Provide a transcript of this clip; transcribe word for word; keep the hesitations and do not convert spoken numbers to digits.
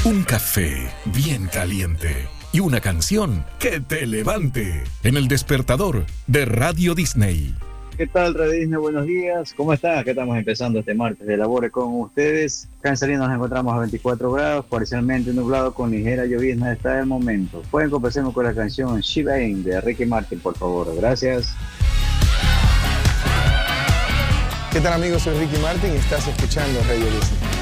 Un café bien caliente y una canción que te levante en el despertador de Radio Disney. ¿Qué tal, Radio Disney? Buenos días. ¿Cómo están? Acá estamos empezando este martes de labores con ustedes. Acá en Salinas nos encontramos a veinticuatro grados, parcialmente nublado con ligera llovizna hasta el momento. Pueden complacernos con la canción Shiba Inu de Ricky Martin, por favor. Gracias. ¿Qué tal, amigos? Soy Ricky Martin y estás escuchando Radio Disney.